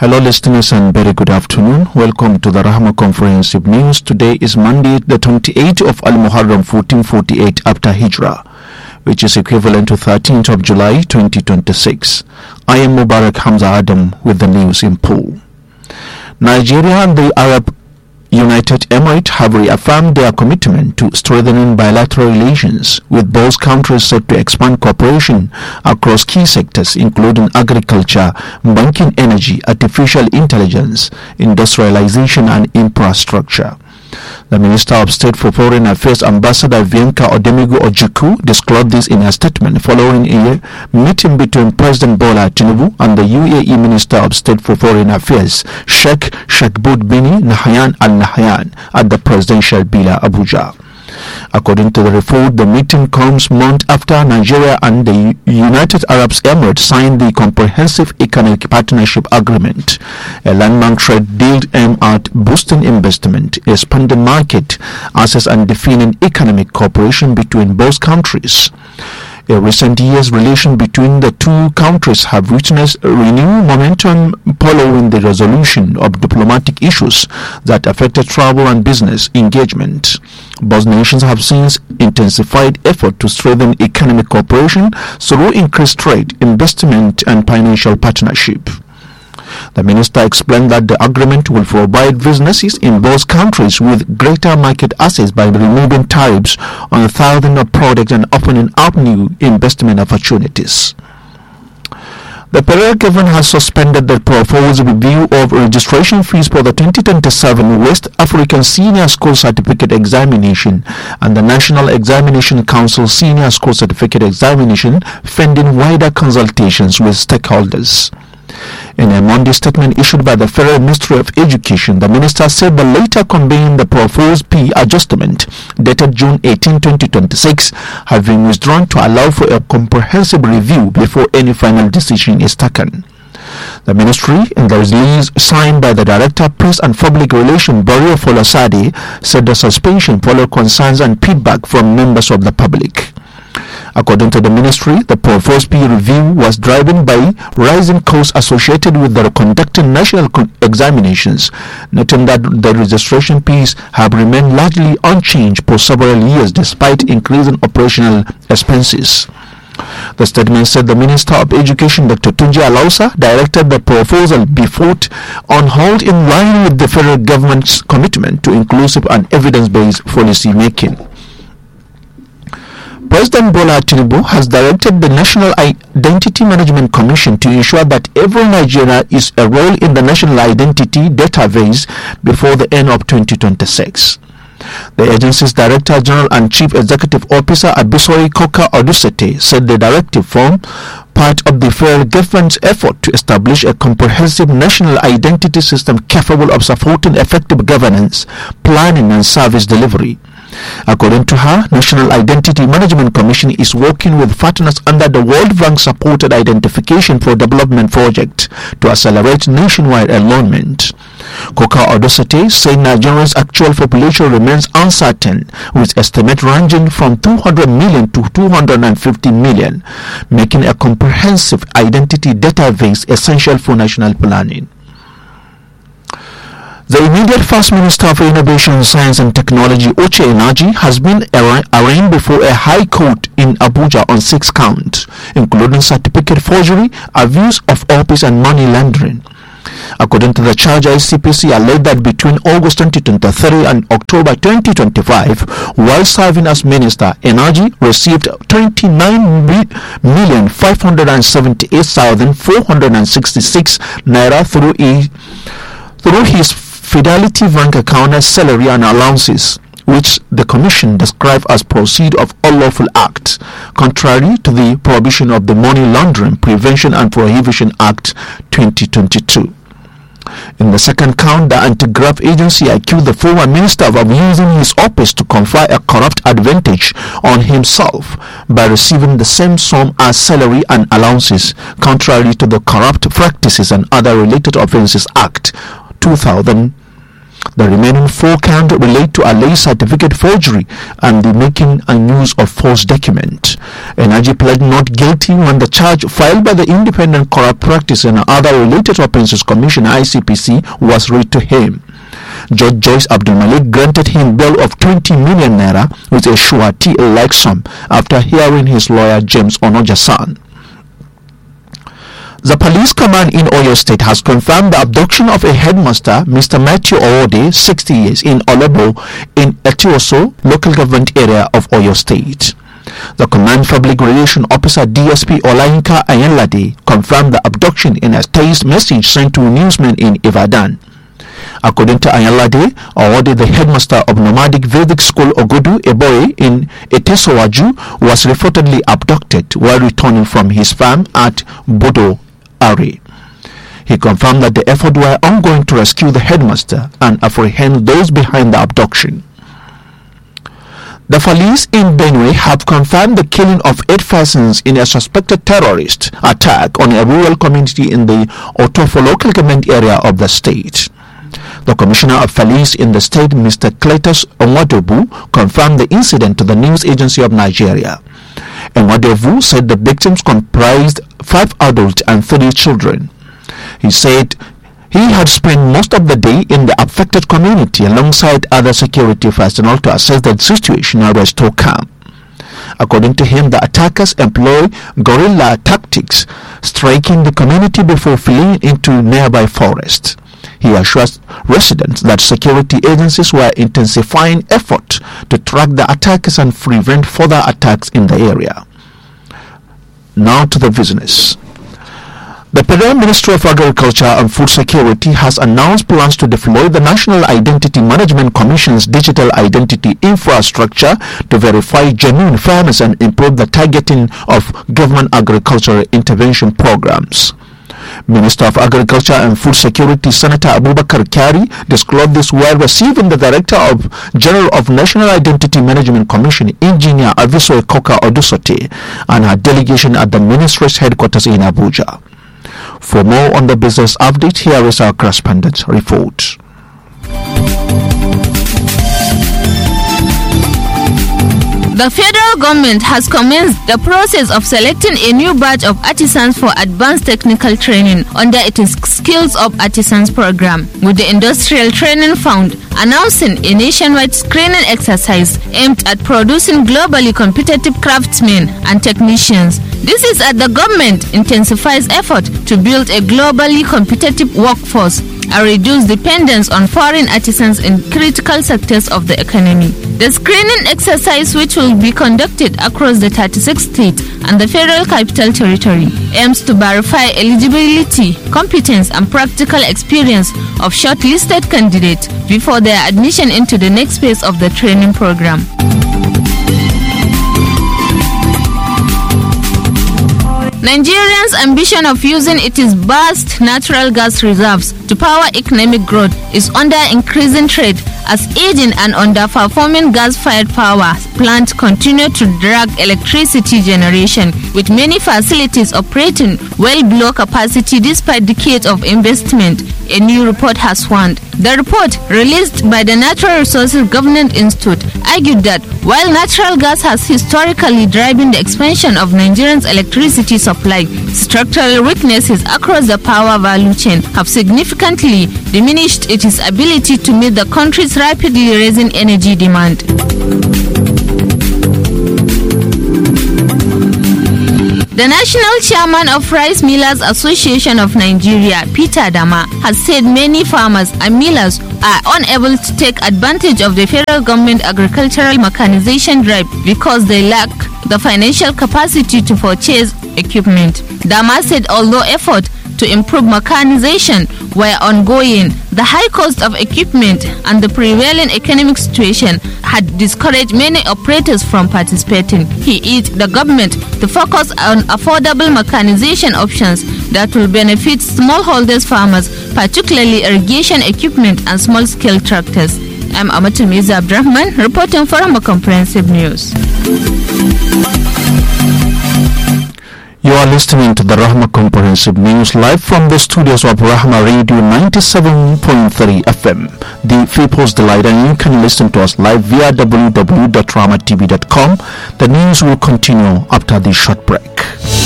Hello listeners and very good afternoon. Welcome to the Rahma Comprehensive News. Today is Monday the 28th of Al-Muharram 1448 after Hijrah, which is equivalent to 13th of July 2026. I am Mubarak Hamza Adam with the news in full. Nigeria and the Arab United Emirates have reaffirmed their commitment to strengthening bilateral relations, with both countries set to expand cooperation across key sectors including agriculture, banking, energy, artificial intelligence, industrialization and infrastructure. The Minister of State for Foreign Affairs, Ambassador Bianca Odemegu Ojukwu, disclosed this in a statement following a meeting between President Bola Tinubu and the UAE Minister of State for Foreign Affairs, Sheikh Shakbut Bini Nahyan Al Nahyan, at the Presidential Villa, Abuja. According to the report, the meeting comes months after Nigeria and the United Arab Emirates signed the Comprehensive Economic Partnership Agreement, a landmark trade deal aimed at boosting investment, expanding market access and deepening economic cooperation between both countries. In recent years, relations between the two countries have witnessed renewed momentum following the resolution of diplomatic issues that affected travel and business engagement. Both nations have since intensified effort to strengthen economic cooperation through increased trade, investment and financial partnership. The minister explained that the agreement will provide businesses in both countries with greater market access by removing tariffs on thousands of products and opening up new investment opportunities. The federal government has suspended the proposed review of registration fees for the 2027 West African Senior School Certificate Examination and the National Examination Council Senior School Certificate Examination, pending wider consultations with stakeholders. In a Monday statement issued by the Federal Ministry of Education, the minister said the later conveying the proposed fee adjustment dated June 18, 2026 have been withdrawn to allow for a comprehensive review before any final decision is taken. The ministry, in the release signed by the Director of Press and Public Relations, Bario Folosade, said the suspension followed concerns and feedback from members of the public. According to the ministry, the proposed fee review was driven by rising costs associated with the conducting national examinations, noting that the registration fees have remained largely unchanged for several years despite increasing operational expenses. The statement said the Minister of Education, Dr. Tunji Alausa, directed the proposal be put on hold in line with the federal government's commitment to inclusive and evidence-based policy making. President Bola Tinubu has directed the National Identity Management Commission to ensure that every Nigerian is enrolled in the National Identity Database before the end of 2026. The agency's Director General and Chief Executive Officer Abisori Koka Odusete said the directive formed part of the federal government's effort to establish a comprehensive national identity system capable of supporting effective governance, planning and service delivery. According to her, National Identity Management Commission is working with partners under the World Bank supported Identification for Development project to accelerate nationwide enrollment. Koka Odosate said Nigeria's actual population remains uncertain, with estimates ranging from 200 million to 250 million, making a comprehensive identity database essential for national planning. The immediate First Minister for Innovation, Science and Technology, Uche Enaji, has been arraigned before a high court in Abuja on 6 counts, including certificate forgery, abuse of office and money laundering. According to the charge, ICPC alleged that between August 2023 and October 2025, while serving as minister, Enaji received 29,578,466 naira through his Fidelity Bank account as salary and allowances, which the Commission described as proceeds of unlawful acts, contrary to the prohibition of the Money Laundering Prevention and Prohibition Act 2022. In the second count, the anti-graft agency accused the former minister of abusing his office to confer a corrupt advantage on himself by receiving the same sum as salary and allowances, contrary to the Corrupt Practices and Other Related Offences Act 2000. The remaining 4 counts relate to alleged certificate forgery and the making and use of false document. Energy pled not guilty when the charge filed by the Independent Corrupt Practice and Other Related Offences Commission (ICPC) was read to him. Judge Joyce Abdul Malik granted him bail of 20 million naira with a surety-like sum after hearing his lawyer James Onojasan. The police command in Oyo State has confirmed the abduction of a headmaster, Mr. Matthew Owode, 60 years, in Olebo, in Etioso, local government area of Oyo State. The Command Public Relations Officer DSP Olayinka Ayenlade confirmed the abduction in a text message sent to newsmen in Ibadan. According to Ayenlade, Owode, the headmaster of Nomadic Vedic School Ogodu Eboe in Etesowaju, was reportedly abducted while returning from his farm at Bodo Are. He confirmed that the efforts were ongoing to rescue the headmaster and apprehend those behind the abduction. The police in Benue have confirmed the killing of 8 persons in a suspected terrorist attack on a rural community in the Otofo local government area of the state. The Commissioner of Police in the state, Mr. Cletus Onwadobu, confirmed the incident to the news agency of Nigeria. Onwadobu said the victims comprised 5 adults and 3 children. He said he had spent most of the day in the affected community alongside other security personnel to assess the situation and restore calm. According to him, the attackers employ guerrilla tactics, striking the community before fleeing into nearby forests. He assures residents that security agencies were intensifying efforts to track the attackers and prevent further attacks in the area. Now to the business. The Federal Ministry of Agriculture and Food Security has announced plans to deploy the National Identity Management Commission's digital identity infrastructure to verify genuine farmers and improve the targeting of government agricultural intervention programs. Minister of Agriculture and Food Security Senator Abubakar Kyari disclosed this while receiving the Director General of National Identity Management Commission, Engineer Aviso Ekoka Odusote, and her delegation at the ministry's headquarters in Abuja. For more on the business update, here is our correspondent's report. The federal government has commenced the process of selecting a new batch of artisans for advanced technical training under its Skills of Artisans program, with the Industrial Training Fund announcing a nationwide screening exercise aimed at producing globally competitive craftsmen and technicians. This is as the government intensifies effort to build a globally competitive workforce and reduce dependence on foreign artisans in critical sectors of the economy. The screening exercise, which will be conducted across the 36 states and the Federal Capital Territory, aims to verify eligibility, competence, and practical experience of shortlisted candidates before their admission into the next phase of the training program. Nigeria's ambition of using its vast natural gas reserves to power economic growth is under increasing threat as aging and underperforming gas-fired power plants continue to drag electricity generation, with many facilities operating well below capacity despite decades of investment, a new report has warned. The report, released by the Natural Resources Governance Institute, argued that while natural gas has historically driven the expansion of Nigeria's electricity supply, structural weaknesses across the power value chain have significantly diminished its ability to meet the country's rapidly rising energy demand. The National Chairman of Rice Millers Association of Nigeria, Peter Dama, has said many farmers and millers are unable to take advantage of the federal government agricultural mechanization drive because they lack the financial capacity to purchase equipment. Dama said although efforts to improve mechanization were ongoing, the high cost of equipment and the prevailing economic situation had discouraged many operators from participating. He urged the government to focus on affordable mechanization options that will benefit smallholders farmers, particularly irrigation equipment and small-scale tractors. I'm Amatul Miza Abdurrahman, reporting for Rama Comprehensive News. You are listening to the Rahma Comprehensive News live from the studios of Rahma Radio 97.3 FM, the People's Delight, and you can listen to us live via www.rahmatv.com. The news will continue after this short break.